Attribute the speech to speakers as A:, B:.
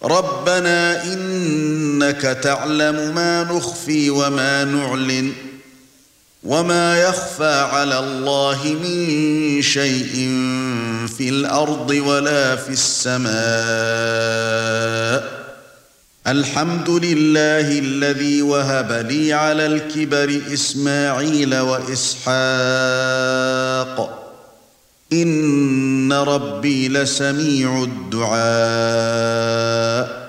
A: رَبَّنَا إِنَّكَ تَعْلَمُ مَا نُخْفِي وَمَا نُعْلِنُ وَمَا يَخْفَى عَلَى اللَّهِ مِن شَيْءٍ فِي الْأَرْضِ وَلَا فِي السَّمَاءِ الْحَمْدُ لِلَّهِ الَّذِي وَهَبَ لِي عَلَى الْكِبَرِ إِسْمَاعِيلَ وَإِسْحَاقَ إِنَّ رَبِّي لَسَمِيعُ الدُّعَاءِ